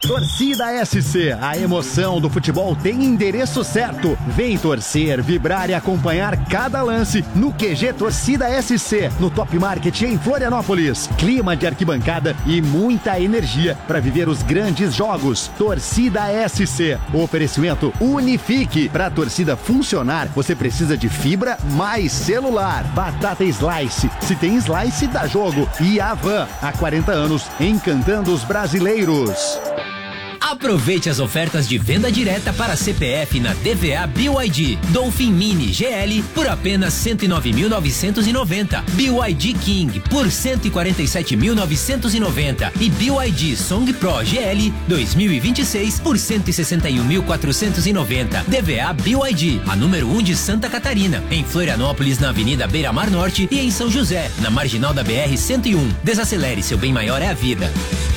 Torcida SC, a emoção do futebol tem endereço certo. Vem torcer, vibrar e acompanhar cada lance no QG Torcida SC, no Top Market em Florianópolis. Clima de arquibancada e muita energia para viver os grandes jogos. Torcida SC. Oferecimento Unifique. Para a torcida funcionar, você precisa de fibra mais celular. Batata Slice. Se tem Slice, dá jogo. E Avan, há 40 anos, encantando os brasileiros. Aproveite as ofertas de venda direta para CPF na DVA BYD. Dolphin Mini GL por apenas 109.990. BYD King por 147.990. E BYD Song Pro GL 2026 por 161.490. DVA BYD, a número 1 de Santa Catarina. Em Florianópolis, na Avenida Beira Mar Norte, e em São José, na Marginal da BR-101. Desacelere, seu bem maior é a vida.